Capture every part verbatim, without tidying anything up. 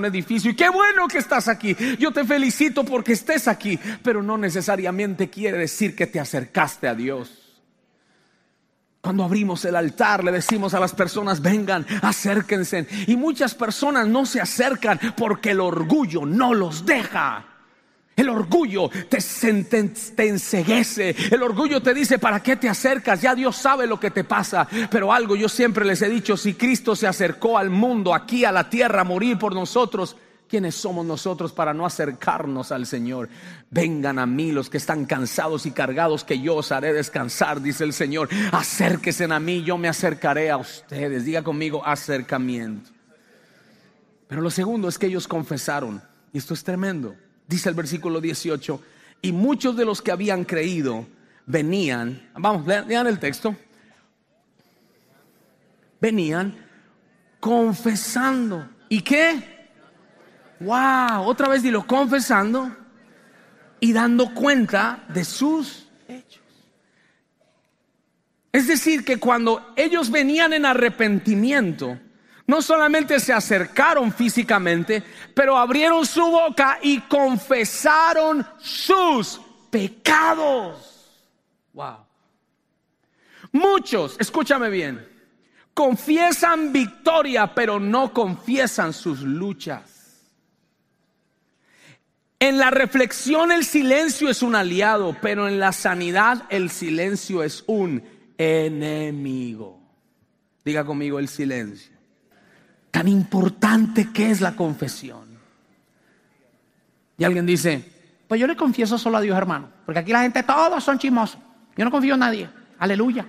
un edificio y qué bueno que estás aquí. Yo te felicito porque estés aquí, pero no necesariamente quiere decir que te acercaste a Dios. Cuando abrimos el altar le decimos a las personas: vengan, acérquense. Y muchas personas no se acercan porque el orgullo no los deja. El orgullo te, te, te enceguece. El orgullo te dice: ¿para qué te acercas? Ya Dios sabe lo que te pasa. Pero algo yo siempre les he dicho: si Cristo se acercó al mundo, aquí a la tierra, a morir por nosotros, ¿quiénes somos nosotros para no acercarnos al Señor? Vengan a mí los que están cansados y cargados, que yo os haré descansar, dice el Señor. Acérquense a mí, yo me acercaré a ustedes. Diga conmigo: acercamiento. Pero lo segundo es que ellos confesaron, y esto es tremendo. Dice el versículo dieciocho: y muchos de los que habían creído venían, vamos, lean el texto, venían confesando. ¿Y qué? Wow, otra vez dilo: confesando y dando cuenta de sus hechos. Es decir, que cuando ellos venían en arrepentimiento, no solamente se acercaron físicamente, pero abrieron su boca y confesaron sus pecados. Wow. Muchos, escúchame bien, confiesan victoria, pero no confiesan sus luchas. En la reflexión el silencio es un aliado, pero en la sanidad el silencio es un enemigo. Diga conmigo: el silencio. Tan importante que es la confesión. Y alguien dice: pues yo le confieso solo a Dios, hermano, porque aquí la gente todos son chismosos. Yo no confío en nadie. Aleluya.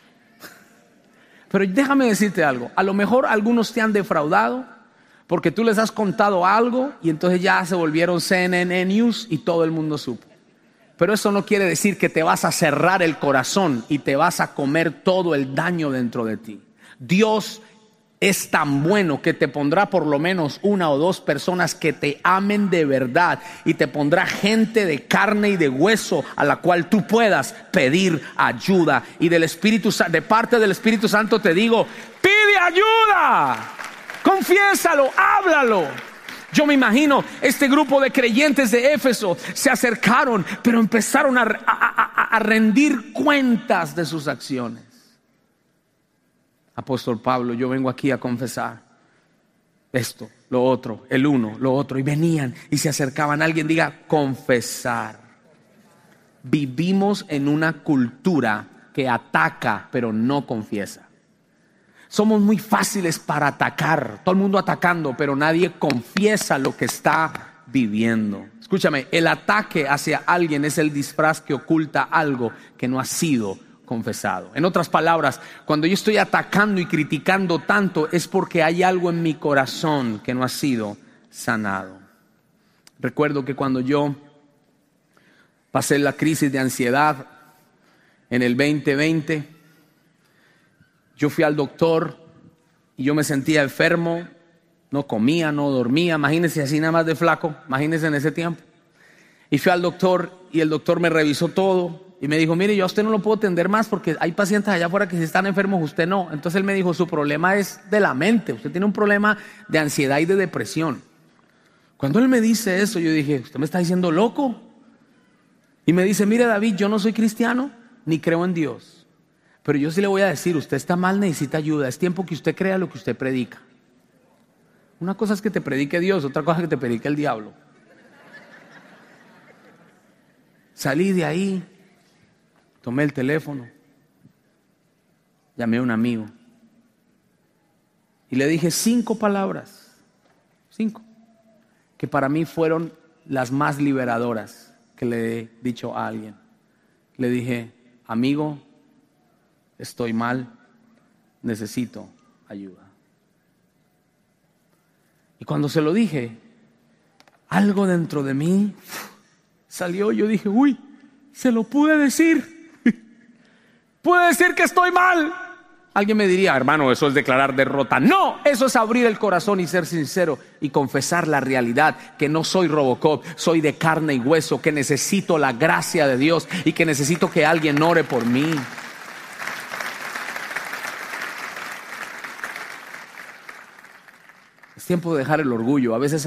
Pero déjame decirte algo: a lo mejor algunos te han defraudado porque tú les has contado algo y entonces ya se volvieron C N N News y todo el mundo supo. Pero eso no quiere decir que te vas a cerrar el corazón y te vas a comer todo el daño dentro de ti. Dios es tan bueno que te pondrá por lo menos una o dos personas que te amen de verdad, y te pondrá gente de carne y de hueso a la cual tú puedas pedir ayuda. Y del Espíritu, de parte del Espíritu Santo te digo: pide ayuda, confiésalo, háblalo. Yo me imagino este grupo de creyentes de Éfeso se acercaron, pero empezaron a, a, a, a rendir cuentas de sus acciones. Apóstol Pablo, yo vengo aquí a confesar esto, lo otro, el uno, lo otro. Y venían y se acercaban. Alguien diga: confesar. Vivimos en una cultura que ataca, pero no confiesa. Somos muy fáciles para atacar. Todo el mundo atacando, pero nadie confiesa lo que está viviendo. Escúchame, el ataque hacia alguien es el disfraz que oculta algo que no ha sido confesado. En otras palabras, cuando yo estoy atacando y criticando tanto, es porque hay algo en mi corazón que no ha sido sanado. Recuerdo que cuando yo pasé la crisis de ansiedad en el veinte veinte, yo fui al doctor y yo me sentía enfermo, no comía, no dormía. Imagínense así nada más de flaco, imagínense en ese tiempo. Y fui al doctor y el doctor me revisó todo y me dijo: mire, yo a usted no lo puedo atender más porque hay pacientes allá afuera que si están enfermos, usted no. Entonces él me dijo: su problema es de la mente, usted tiene un problema de ansiedad y de depresión. Cuando él me dice eso, yo dije: ¿usted me está diciendo loco? Y me dice: mire, David, yo no soy cristiano ni creo en Dios, pero yo sí le voy a decir, usted está mal, necesita ayuda. Es tiempo que usted crea lo que usted predica. Una cosa es que te predique Dios, otra cosa es que te predique el diablo. Salí de ahí, tomé el teléfono, llamé a un amigo y le dije cinco palabras, cinco, que para mí fueron las más liberadoras que le he dicho a alguien. Le dije: amigo, estoy mal, necesito ayuda. Y cuando se lo dije, algo dentro de mí salió. Yo dije: uy, se lo pude decir. Pude decir que estoy mal. Alguien me diría: hermano, eso es declarar derrota. No, eso es abrir el corazón y ser sincero y confesar la realidad, que no soy Robocop, soy de carne y hueso, que necesito la gracia de Dios y que necesito que alguien ore por mí. Es tiempo de dejar el orgullo. A veces